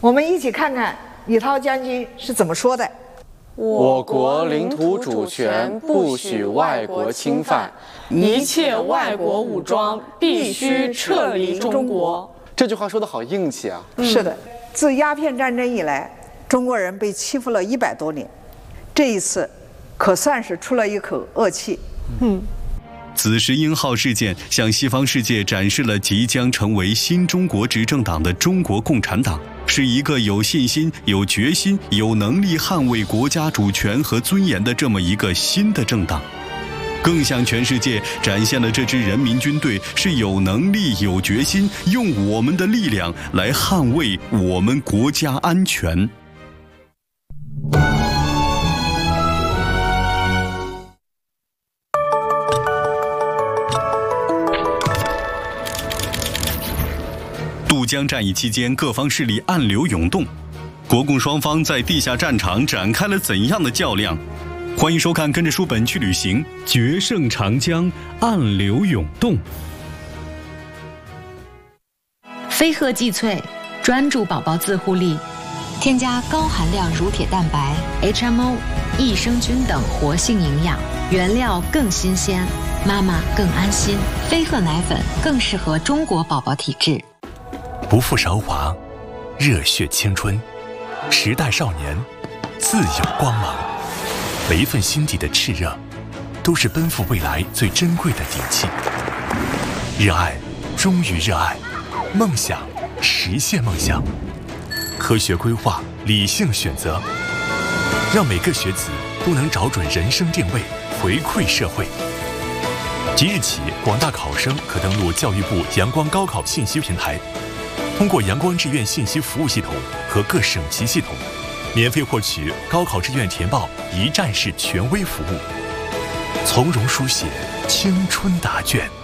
我们一起看看李涛将军是怎么说的。 我国领土主权不许外国侵犯，一切外国武装必须撤离中国。这句话说得好硬气啊！ 是的，自鸦片战争以来，中国人被欺负了100多年，这一次可算是出了一口恶气。 紫石英号事件向西方世界展示了即将成为新中国执政党的中国共产党是一个有信心、有决心、有能力捍卫国家主权和尊严的这么一个新的政党，更向全世界展现了这支人民军队是有能力、有决心，用我们的力量来捍卫我们国家安全。渡江战役期间，各方势力暗流涌动，国共双方在地下战场展开了怎样的较量？欢迎收看《跟着书本去旅行》，决胜长江，暗流涌动。 飞鹤济萃，专注宝宝自护力，添加高含量乳铁蛋白、HMO、益生菌等活性营养，原料更新鲜，妈妈更安心。飞鹤奶粉更适合中国宝宝体质。 不负韶华，热血青春，时代少年，自有光芒。每一份心底的炽热，都是奔赴未来最珍贵的底气。热爱，忠于热爱，梦想，实现梦想。科学规划，理性选择，让每个学子都能找准人生定位，回馈社会。即日起，广大考生可登录教育部阳光高考信息平台，通过阳光志愿信息服务系统和各省级系统，免费获取高考志愿填报一站式权威服务，从容书写青春答卷。